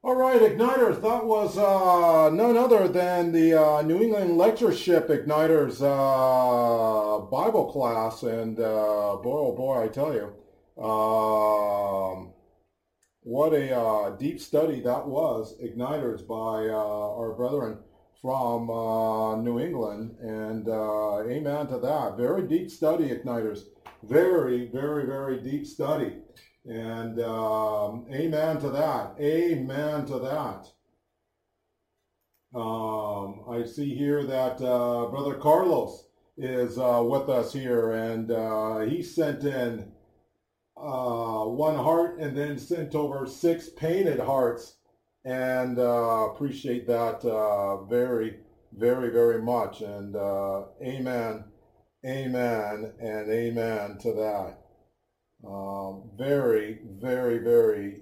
All right, Igniters, that was none other than the New England Lectureship Igniters Bible class. And boy, oh boy, I tell you, what a deep study that was, Igniters, by our brethren from New England. And amen to that. Very deep study, Igniters. Very, very, very deep study. And amen to that. Amen to that. I see here that Brother Carlos is with us here, and he sent in one heart and then sent over 6 painted hearts, and appreciate that very, very, very much. And amen, amen, and amen to that. Very, very, very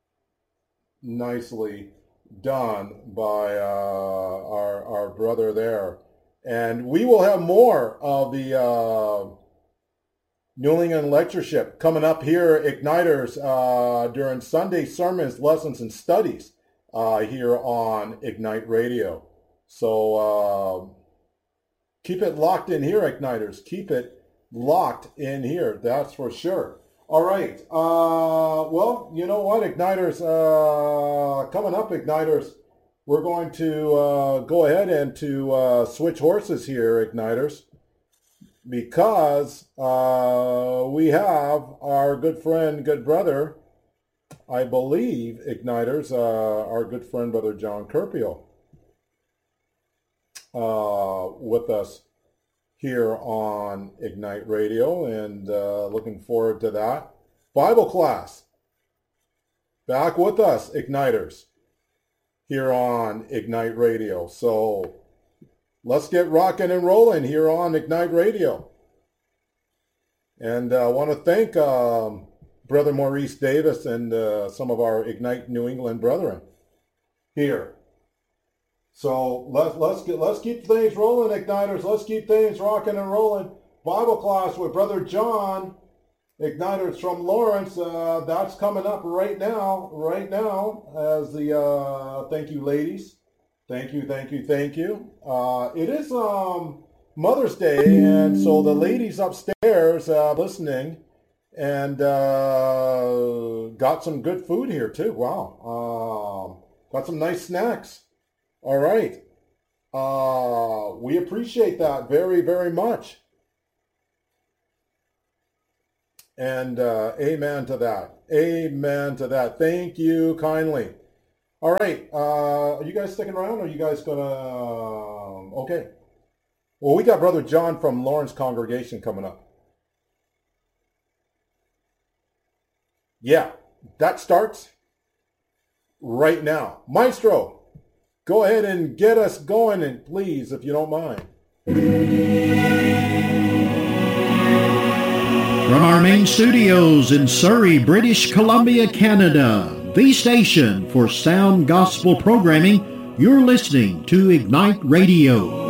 nicely done by our brother there. And we will have more of the New England Lectureship coming up here, Igniters, during Sunday sermons, lessons, and studies here on Ignite Radio. So keep it locked in here, Igniters. Keep it locked in here, that's for sure. All right. Well, you know what, Igniters, coming up, Igniters, we're going to go ahead and to switch horses here, Igniters, because we have our good friend, good brother, I believe, Igniters, our good friend, Brother John Kerpio, with us here on Ignite Radio, and looking forward to that. Bible class, back with us, Igniters, here on Ignite Radio. So let's get rocking and rolling here on Ignite Radio. And I want to thank Brother Maurice Davis and some of our Ignite New England brethren here. So let's keep things rolling, Igniters. Let's keep things rocking and rolling. Bible class with Brother John, Igniters from Lawrence. That's coming up right now. As the thank you, ladies. Thank you. It is Mother's Day, and so the ladies upstairs listening, and got some good food here too. Wow, got some nice snacks. All right. We appreciate that very, very much. And amen to that. Amen to that. Thank you kindly. All right. Are you guys sticking around, or are you guys going to... Okay. Well, we got Brother John from Lawrence Congregation coming up. Yeah, that starts right now. Maestro, go ahead and get us going, and please, if you don't mind. From our main studios in Surrey, British Columbia, Canada, the station for sound gospel programming, you're listening to Ignite Radio.